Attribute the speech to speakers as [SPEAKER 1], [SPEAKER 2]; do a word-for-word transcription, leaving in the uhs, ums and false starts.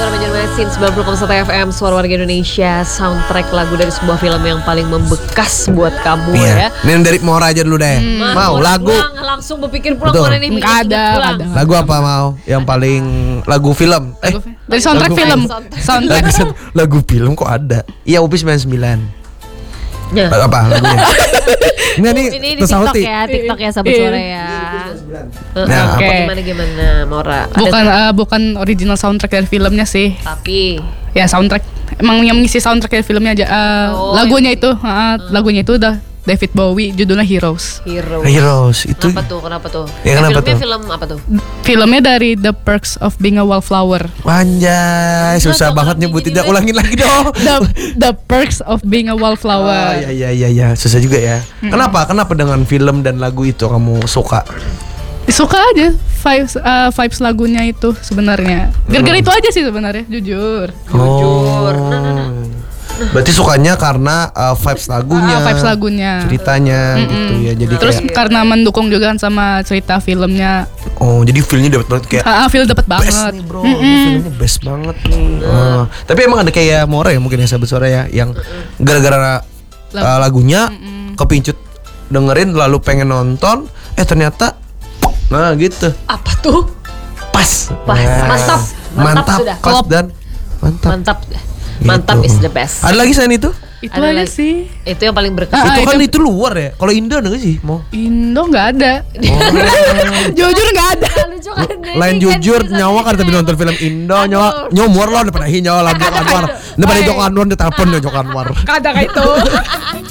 [SPEAKER 1] program Banjarmasin sembilan puluh koma satu F M Suara Warga Indonesia. Soundtrack lagu dari sebuah film yang paling membekas buat kamu
[SPEAKER 2] Iya.
[SPEAKER 1] ya.
[SPEAKER 2] Ini dari Mora aja dulu deh.
[SPEAKER 1] Hmm.
[SPEAKER 2] Mau
[SPEAKER 1] Orang
[SPEAKER 2] lagu
[SPEAKER 1] pulang, langsung berpikir pulang
[SPEAKER 2] Betul.
[SPEAKER 1] mana nih
[SPEAKER 3] Nggak ada,
[SPEAKER 1] pulang.
[SPEAKER 3] nggak ada.
[SPEAKER 2] lagu apa mau? Yang paling lagu film. Eh,
[SPEAKER 3] Dari soundtrack
[SPEAKER 2] Lagu
[SPEAKER 3] film.
[SPEAKER 1] film.
[SPEAKER 3] Soundtrack.
[SPEAKER 2] lagu, lagu film kok ada? Iya, U P sembilan puluh sembilan.
[SPEAKER 1] Ya.
[SPEAKER 2] Lagu apa lagunya? Enggak nih,
[SPEAKER 1] Ini di TikTok ya, TikTok ya sahabat
[SPEAKER 3] Iya.
[SPEAKER 1] suara ya. Eh,
[SPEAKER 2] Nah,
[SPEAKER 1] Oke.
[SPEAKER 3] apa?
[SPEAKER 1] Gimana gimana Mora? Ada-
[SPEAKER 3] Bukan eh, bukan original soundtrack dari filmnya sih.
[SPEAKER 1] tapi
[SPEAKER 3] Ya soundtrack emang yang mengisi soundtrack dari filmnya aja. Eh,
[SPEAKER 1] Oh,
[SPEAKER 3] lagunya itu, eh, lagunya itu udah David Bowie, judulnya Heroes.
[SPEAKER 1] Hero.
[SPEAKER 2] Heroes itu.
[SPEAKER 1] Kenapa tuh? Kenapa tuh?
[SPEAKER 2] Ya,
[SPEAKER 1] Eh,
[SPEAKER 2] kenapa
[SPEAKER 1] filmnya
[SPEAKER 2] tuh?
[SPEAKER 1] film apa tuh?
[SPEAKER 3] Filmnya dari The Perks of Being a Wallflower.
[SPEAKER 2] Anjay, susah
[SPEAKER 1] Nggak,
[SPEAKER 2] banget
[SPEAKER 1] jangan
[SPEAKER 2] nyebutin.
[SPEAKER 1] diginiin.
[SPEAKER 2] Ulangin lagi dong.
[SPEAKER 3] The The Perks of Being a
[SPEAKER 2] Oh,
[SPEAKER 3] Wallflower.
[SPEAKER 2] iya iya iya iya, susah juga ya. Kenapa? Kenapa dengan film dan lagu itu kamu suka?
[SPEAKER 3] Suka aja vibes eh, vibes lagunya itu sebenarnya. Gara-gara itu aja sih sebenarnya, jujur.
[SPEAKER 1] Jujur.
[SPEAKER 2] Oh.
[SPEAKER 1] Nah, nah, nah.
[SPEAKER 2] Berarti sukanya karena uh, vibes lagunya,
[SPEAKER 3] Ah, vibes lagunya.
[SPEAKER 2] ceritanya gitu ya. Jadi
[SPEAKER 3] Terus
[SPEAKER 2] kayak,
[SPEAKER 3] karena mendukung juga kan sama cerita filmnya.
[SPEAKER 2] oh jadi feelnya dapat banget kayak
[SPEAKER 3] Ah, feel dapat
[SPEAKER 2] best
[SPEAKER 3] banget.
[SPEAKER 2] nih bro, ini filmnya best banget nih. Oh. Tapi emang ada kayak More ya mungkin ya sahabat suara ya, yang gara-gara uh, lagunya kepincut dengerin lalu pengen nonton, eh ternyata nah gitu
[SPEAKER 1] Apa tuh?
[SPEAKER 2] pas,
[SPEAKER 1] Pas.
[SPEAKER 2] Nah,
[SPEAKER 1] Mantap. Mantap
[SPEAKER 2] mantap,
[SPEAKER 1] sudah.
[SPEAKER 2] pas
[SPEAKER 1] Klop.
[SPEAKER 2] dan mantap.
[SPEAKER 1] Mantap. Mantap
[SPEAKER 2] Gitu.
[SPEAKER 1] is the best.
[SPEAKER 2] Ada lagi selain itu?
[SPEAKER 3] Itu
[SPEAKER 1] Ada
[SPEAKER 3] aja
[SPEAKER 1] lagi.
[SPEAKER 3] sih.
[SPEAKER 1] Itu yang paling berkesan.
[SPEAKER 3] Ah,
[SPEAKER 2] itu kan
[SPEAKER 3] itu-
[SPEAKER 2] itu luar ya. Kalau Indo ada nggak sih mau?
[SPEAKER 3] Indo nggak ada. Jujur nggak ada.
[SPEAKER 1] Lucu kan?
[SPEAKER 2] Lain jujur nyawa kan tapi nonton film Indo nyawa nyomor lo daripada hi nyawa lagu Anwar daripada Joko Anwar ditelepon ya Joko Anwar.
[SPEAKER 3] Kadang itu.